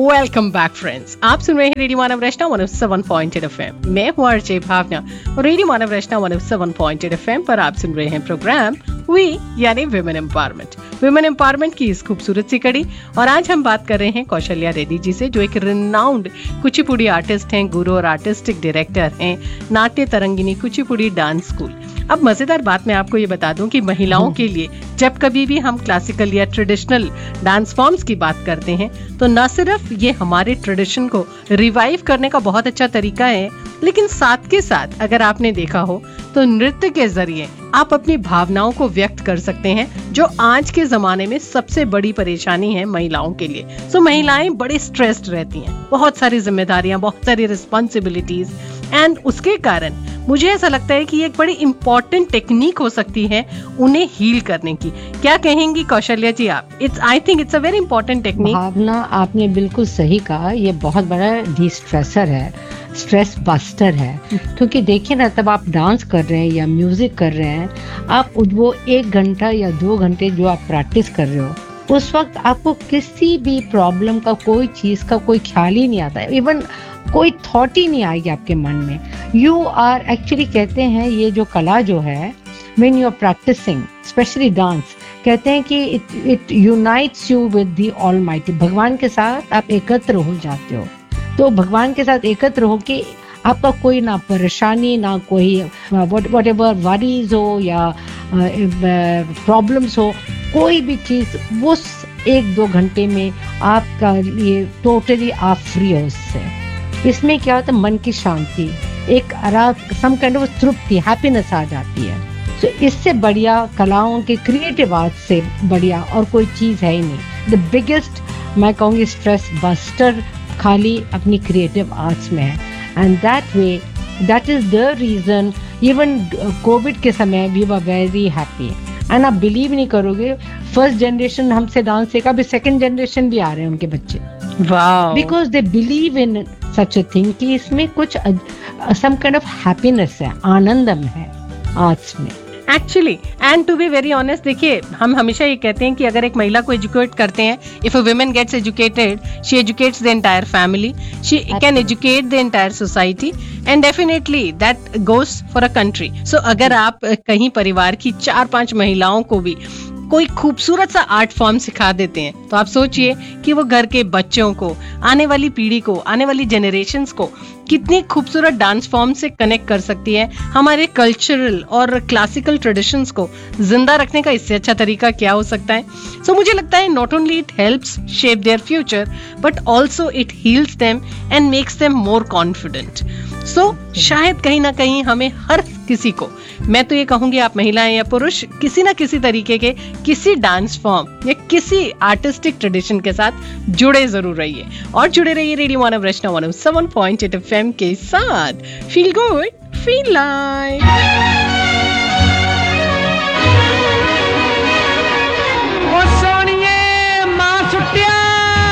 Welcome back friends, आप सुन रहे हैं रेडियो मानव रचना 107.8 FM। मैं हूँ आरजे भावना और रेडियो मानव रचना 107.8 FM पर आप सुन रहे हैं प्रोग्राम वी यानी विमेन एम्पावरमेंट की इस खूबसूरत सी कड़ी। और आज हम बात कर रहे हैं कौशल्या रेड्डी जी से, जो एक रिनाउंड कुचिपुड़ी आर्टिस्ट हैं, गुरु और आर्टिस्टिक डायरेक्टर हैं नाट्य तरंगिनी कुचिपुड़ी डांस स्कूल। अब मजेदार बात मैं आपको ये बता दूं कि महिलाओं के लिए जब कभी भी हम क्लासिकल या ट्रेडिशनल डांस फॉर्म्स की बात करते हैं तो न सिर्फ ये हमारे ट्रेडिशन को रिवाइव करने का बहुत अच्छा तरीका है, लेकिन साथ के साथ अगर आपने देखा हो तो नृत्य के जरिए आप अपनी भावनाओं को व्यक्त कर सकते हैं, जो आज के जमाने में सबसे बड़ी परेशानी है महिलाओं के लिए। सो महिलाएं बड़े स्ट्रेस्ड रहती हैं, बहुत सारी जिम्मेदारियां, बहुत सारी रिस्पॉन्सिबिलिटीज, एंड उसके कारण मुझे ऐसा लगता है कि ये एक बड़ी इम्पोर्टेंट टेक्निक हो सकती है उन्हें हील करने की। क्या कहेंगी कौशल्या जी आप? I think it's a very important technique. भावना, आपने बिल्कुल सही कहा, ये बहुत बड़ा डिस्ट्रेसर है, स्ट्रेस बस्टर है। क्योंकि देखिए ना, तब आप डांस कर रहे हैं या म्यूजिक कर रहे हैं, आप वो 1 घंटा या 2 घंटे जो आप प्रैक्टिस कर रहे हो, उस वक्त आपको किसी भी प्रॉब्लम का, कोई चीज का कोई ख्याल ही नहीं आता है, इवन कोई थॉट ही नहीं आएगी आपके मन में। यू आर एक्चुअली, कहते हैं ये जो कला जो है, when you are practising specially dance, कहते हैं कि it unites you with the almighty. भगवान के साथ आप एकत्र हो जाते हो। तो भगवान के साथ एकत्र हो के आपका कोई ना परेशानी, ना कोई व्हाटएवर वरीज हो या प्रॉब्लम्स हो, कोई भी चीज उस 1-2 घंटे में आपका लिए टोटली आप फ्री हो उससे। इसमें क्या होता है, मन की शांति, एक some kind of Tripti, happiness आ जाती है। तो इससे बढ़िया कलाओं के क्रिएटिव आर्ट से बढ़िया और कोई चीज है ही नहीं। द बिगेस्ट मैं कहूँगी स्ट्रेस बस्टर खाली अपनी क्रिएटिव आर्ट्स में है। And that way, that is the reason even Covid के समय we were very happy. And आप बिलीव नहीं करोगे, फर्स्ट जनरेशन हमसे डांस सीखा, अभी सेकंड जनरेशन भी आ रहे हैं उनके बच्चे। Wow, because they believe in such a thing कि इसमें कुछ सम काइंड ऑफ हैप्पीनेस है, आनंदम है आर्ट्स में actually. And to be very honest, देखिए हम हमेशा ये कहते हैं कि अगर एक महिला को एजुकेट करते हैं, if a woman gets educated, she educates the entire family, she can educate the entire society, and definitely that goes for a country. सो अगर आप कहीं परिवार की 4-5 महिलाओं को भी कोई खूबसूरत सा आर्ट फॉर्म सिखा देते हैं, तो आप सोचिए कि वो घर के बच्चों को, आने वाली पीढ़ी को, आने वाली जनरेशंस को कितनी खूबसूरत डांस फॉर्म से कनेक्ट कर सकती है। हमारे कल्चरल और क्लासिकल ट्रेडिशंस को जिंदा रखने का इससे अच्छा तरीका क्या हो सकता है? सो मुझे लगता है not only it helps shape their future, but also it heels them and makes them more confident. सो शायद कहीं ना कहीं हमें हर किसी को, मैं तो ये कहूंगी आप महिलाएं या पुरुष, किसी ना किसी तरीके के किसी डांस फॉर्म या किसी आर्टिस्टिक ट्रेडिशन के साथ जुड़े जरूर रहिए। और जुड़े रहिए रेडियो मानव रचना 107.8 FM के साथ। Feel good, feel like.